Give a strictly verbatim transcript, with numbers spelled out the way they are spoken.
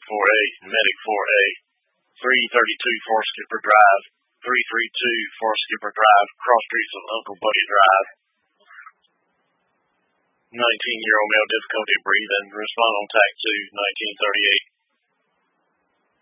four A, Medic four A, three thirty-two Fort Skipper Drive, three thirty-two Fort Skipper Drive, cross streets of Uncle Buddy Drive. nineteen-year-old male difficulty breathing, respond on T A C two, nineteen thirty-eight.